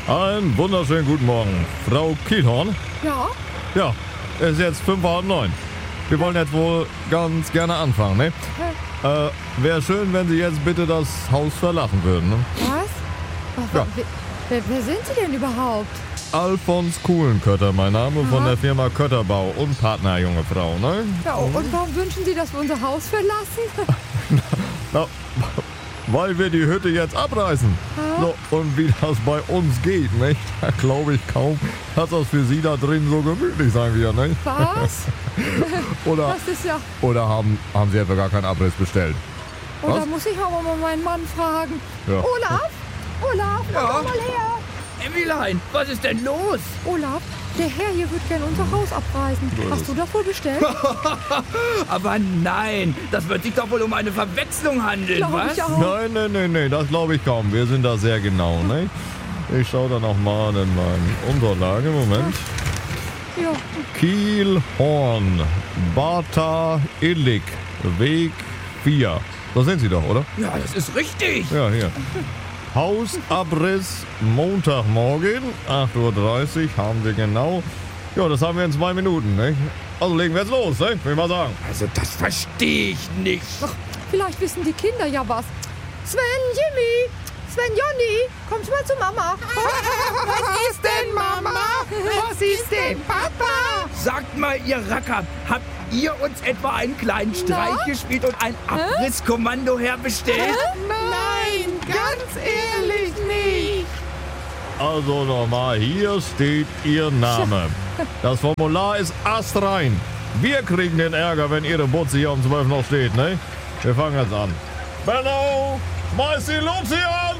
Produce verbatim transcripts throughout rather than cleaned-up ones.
Einen wunderschönen guten Morgen, Frau Kielhorn. Ja? Ja, es ist jetzt fünf vor halb neun. Wir wollen jetzt wohl ganz gerne anfangen, ne? Äh, wäre schön, wenn Sie jetzt bitte das Haus verlassen würden, ne? Was? Was Ja. wer, wer, wer sind Sie denn überhaupt? Alfons Kuhlenkötter, mein Name, von Aha. der Firma Kötterbau und Partner, junge Frau, ne? Ja, und warum wünschen Sie, dass wir unser Haus verlassen? Na, weil wir die Hütte jetzt abreißen. So, und wie das bei uns geht, nicht? Da glaube ich kaum, dass das für Sie da drin so gemütlich sein wird, nicht? Was? Oder, Das ist ja... oder haben, haben Sie etwa gar keinen Abriss bestellt? Oh, da Was? muss ich aber mal meinen Mann fragen. Ja. Olaf? Olaf, Ja? komm mal her. Emmilein, was ist denn los? Olaf, der Herr hier wird gern unser Haus abreißen. Hast du das wohl bestellt? Aber nein, das wird sich doch wohl um eine Verwechslung handeln, Glaub was? ich auch. Nein, nein, nein, nein, das glaube ich kaum. Wir sind da sehr genau, ne? Ich schaue da noch mal in meine Unterlage. Moment. Ja. Kielhorn, Bata Illig, Weg vier. Da sind Sie doch, oder? Ja, das ist richtig. Ja, hier. Hausabriss Montagmorgen, acht Uhr dreißig haben wir genau. Ja, das haben wir in zwei Minuten, ne? Also legen wir jetzt los, ne? Will ich mal sagen. Also das verstehe ich nicht. Ach, vielleicht wissen die Kinder ja was. Sven, Jimmy, Sven, Jonny, kommt mal zu Mama. Was ist denn Mama? Was ist denn Papa? Sagt mal, ihr Racker, habt ihr uns etwa einen kleinen Streich Na? gespielt und ein Abrisskommando herbestellt? Nein, ganz ehrlich nicht. Also nochmal, hier steht Ihr Name. Das Formular ist astrein. Wir kriegen den Ärger, wenn Ihre Butze hier um zwölf noch steht, ne? Wir fangen jetzt an. Benno, schmeiß die Luzi an!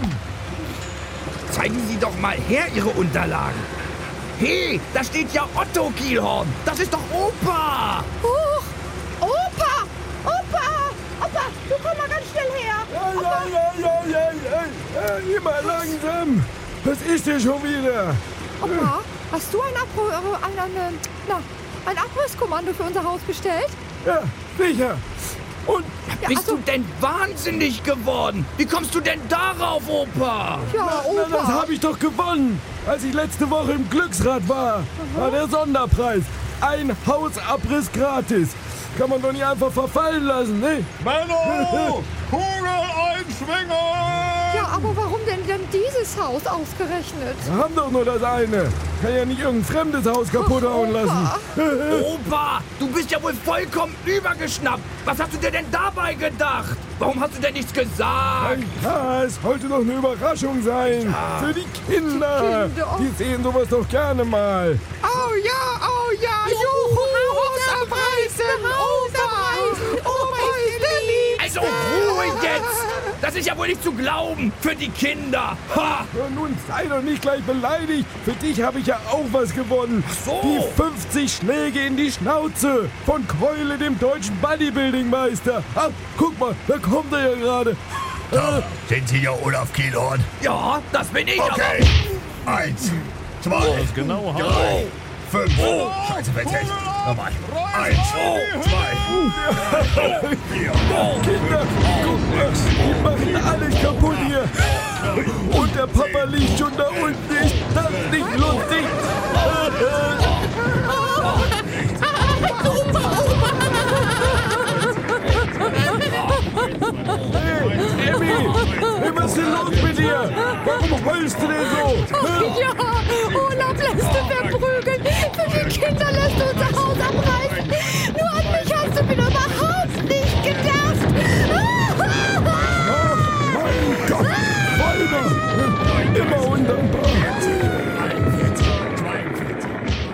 Zeigen Sie doch mal her Ihre Unterlagen. Hey, da steht ja Otto Kielhorn. Das ist doch Opa. Huch, Opa, Opa, Opa, du komm mal ganz schnell her. Ja, ja, ja, ja, ja, ja, ja, immer langsam. Was ist denn schon wieder? Opa, hast du ein, Abru äh, ein, ein, äh, na, ein Abrisskommando für unser Haus bestellt? Ja, sicher. Und Ja, Bist also- du denn wahnsinnig geworden? Wie kommst du denn darauf, Opa? Ja, na, das Opa. habe ich doch gewonnen. Als ich letzte Woche im Glücksrad war, war der Sonderpreis. Ein Hausabriss gratis. Kann man doch nicht einfach verfallen lassen, ne? Benno, Kugel einschwingen! Ja, aber warum denn denn dieses Haus ausgerechnet? Wir haben doch nur das eine. Kann ja nicht irgendein fremdes Haus kaputt hauen lassen. Opa, du bist ja wohl vollkommen übergeschnappt. Was hast du dir denn dabei gedacht? Warum hast du denn nichts gesagt? Ja, es sollte doch eine Überraschung sein. Für die Kinder. Die Kinder. Die sehen sowas doch gerne mal. Oh ja, oh ja, juhu, Haus abreißen, Opa. Opa ist der Liebste. Also Ruhe jetzt! Das ist ja wohl nicht zu glauben für die Kinder. Ha! Ja, nun sei doch nicht gleich beleidigt. Für dich habe ich ja auch was gewonnen. so. Die fünfzig Schläge in die Schnauze von Keule, dem deutschen Bodybuilding-Meister. Ah, guck mal, da kommt er ja gerade. Äh, Sind Sie der Olaf Kielhorn? Ja, das bin ich Okay. Eins, zwei, Das genau drei, fünf. Scheiße, verzetzt. Nochmal. Eins, zwei, vier. Kinder, guck mal, die machen alles kaputt hier. Und der Papa liegt schon da unten. Ist das nicht lustig? Hey, Emmy, hey, was ist denn los mit dir? Warum heulst du denn so? Ja, Olaf lässt du verprügeln. Für die Kinder lässt du unser Haus abreißen. Nur an mich hast du wieder überhaupt nicht gedacht. Mein Gott, Weiber, immer undankbar.